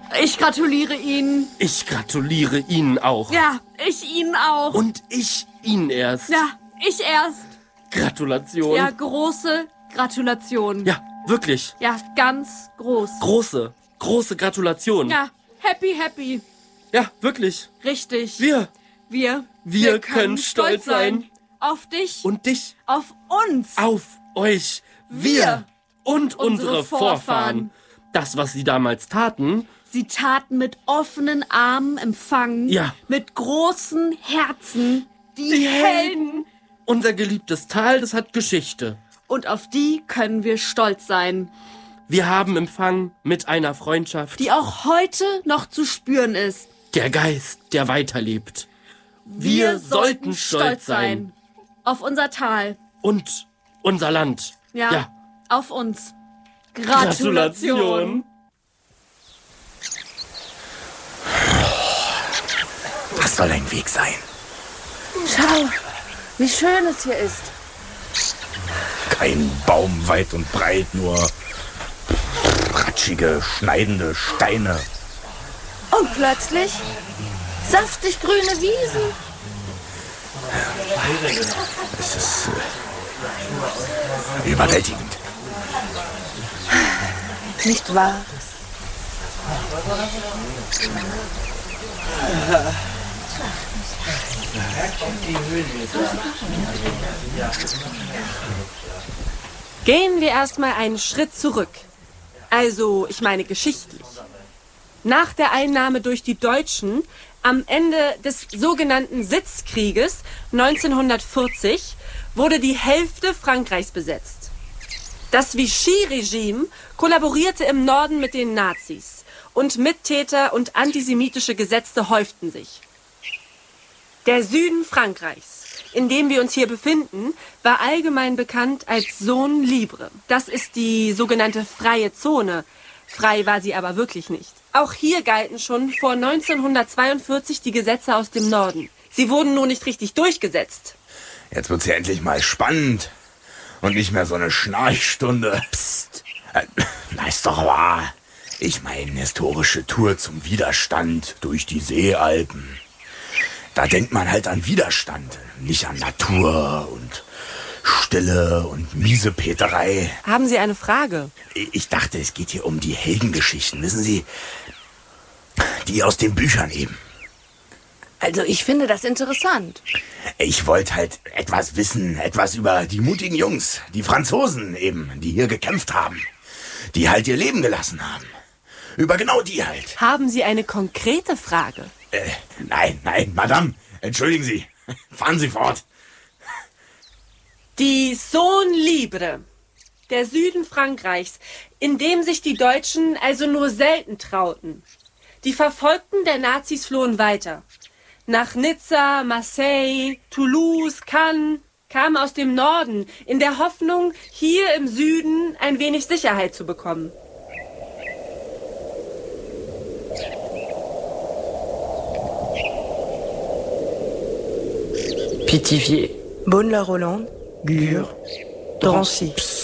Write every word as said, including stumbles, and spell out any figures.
Ich gratuliere Ihnen. Ich gratuliere Ihnen auch. Ja, ich Ihnen auch. Und ich Ihnen erst. Ja, ich erst. Gratulation. Ja, große Gratulation. Ja, wirklich. Ja, ganz groß. Große, große Gratulation. Ja, happy, happy. Ja, wirklich. Richtig. Wir. Wir. Wir, wir können, können stolz sein. sein. Auf dich. Und dich. Auf uns. Auf euch. Wir. wir. Und unsere, unsere Vorfahren. Vorfahren. Das, was sie damals taten. Sie taten mit offenen Armen empfangen. Ja. Mit großen Herzen. Die, die Helden. Helden. Unser geliebtes Tal, das hat Geschichte. Und auf die können wir stolz sein. Wir haben empfangen mit einer Freundschaft, die auch heute noch zu spüren ist. Der Geist, der weiterlebt. Wir, wir sollten stolz sein. Auf unser Tal. Und unser Land. Ja, ja. Auf uns. Gratulation. Gratulation. Was soll ein Weg sein? Schau, wie schön es hier ist. Kein Baum weit und breit, nur ratschige, schneidende Steine. Und plötzlich saftig grüne Wiesen. Es ist äh, überwältigend. Nicht wahr? Gehen wir erstmal einen Schritt zurück. Also, ich meine geschichtlich. Nach der Einnahme durch die Deutschen am Ende des sogenannten Sitzkrieges neunzehnhundertvierzig wurde die Hälfte Frankreichs besetzt. Das Vichy-Regime kollaborierte im Norden mit den Nazis und Mittäter und antisemitische Gesetze häuften sich. Der Süden Frankreichs, in dem wir uns hier befinden, war allgemein bekannt als Zone Libre. Das ist die sogenannte freie Zone. Frei war sie aber wirklich nicht. Auch hier galten schon vor neunzehnhundertzweiundvierzig die Gesetze aus dem Norden. Sie wurden nur nicht richtig durchgesetzt. Jetzt wird's ja endlich mal spannend. Und nicht mehr so eine Schnarchstunde. Psst. Äh, na, ist doch wahr. Ich meine, historische Tour zum Widerstand durch die Seealpen. Da denkt man halt an Widerstand, nicht an Natur und Stille und Miesepeterei. Haben Sie eine Frage? Ich dachte, es geht hier um die Heldengeschichten, wissen Sie? Die aus den Büchern eben. Also ich finde das interessant. Ich wollte halt etwas wissen, etwas über die mutigen Jungs, die Franzosen eben, die hier gekämpft haben. Die halt ihr Leben gelassen haben. Über genau die halt. Haben Sie eine konkrete Frage? Äh, nein, nein, Madame, entschuldigen Sie. Fahren Sie fort. Die Zone Libre, der Süden Frankreichs, in dem sich die Deutschen also nur selten trauten. Die Verfolgten der Nazis flohen weiter. Nach Nizza, Marseille, Toulouse, Cannes, kamen aus dem Norden, in der Hoffnung, hier im Süden ein wenig Sicherheit zu bekommen. Pithiviers, Beaune-la-Rolande, Gurs, Drancy.